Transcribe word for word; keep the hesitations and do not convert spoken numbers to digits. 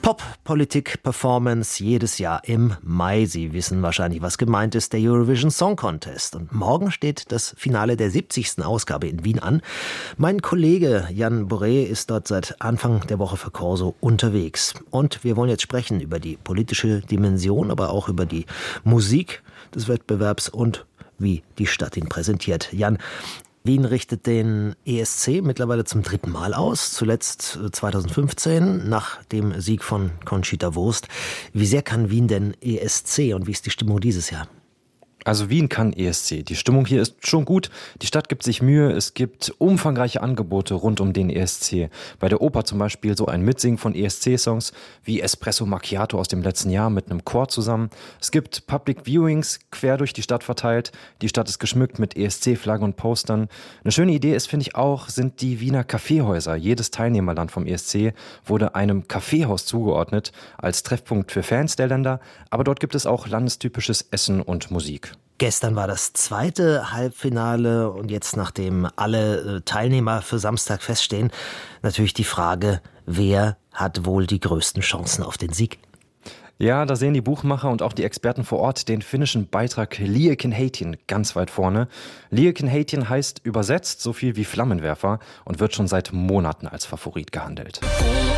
Top-Politik-Performance jedes Jahr im Mai. Sie wissen wahrscheinlich, was gemeint ist, der Eurovision Song Contest. Und morgen steht das Finale der siebzigsten Ausgabe in Wien an. Mein Kollege Jan Boré ist dort seit Anfang der Woche für Corso unterwegs. Und wir wollen jetzt sprechen über die politische Dimension, aber auch über die Musik des Wettbewerbs und wie die Stadt ihn präsentiert. Jan, Wien richtet den E S C mittlerweile zum dritten Mal aus, zuletzt zweitausendfünfzehn nach dem Sieg von Conchita Wurst. Wie sehr kann Wien denn E S C und wie ist die Stimmung dieses Jahr? Also Wien kann E S C. Die Stimmung hier ist schon gut. Die Stadt gibt sich Mühe. Es gibt umfangreiche Angebote rund um den E S C. Bei der Oper zum Beispiel so ein Mitsingen von E S C-Songs wie Espresso Macchiato aus dem letzten Jahr mit einem Chor zusammen. Es gibt Public Viewings quer durch die Stadt verteilt. Die Stadt ist geschmückt mit E S C-Flaggen und Postern. Eine schöne Idee ist, finde ich auch, sind die Wiener Kaffeehäuser. Jedes Teilnehmerland vom E S C wurde einem Kaffeehaus zugeordnet als Treffpunkt für Fans der Länder. Aber dort gibt es auch landestypisches Essen und Musik. Gestern war das zweite Halbfinale und jetzt, nachdem alle Teilnehmer für Samstag feststehen, natürlich die Frage, wer hat wohl die größten Chancen auf den Sieg? Ja, da sehen die Buchmacher und auch die Experten vor Ort den finnischen Beitrag Liekki-Häitien ganz weit vorne. Liekki-Häitien heißt übersetzt so viel wie Flammenwerfer und wird schon seit Monaten als Favorit gehandelt.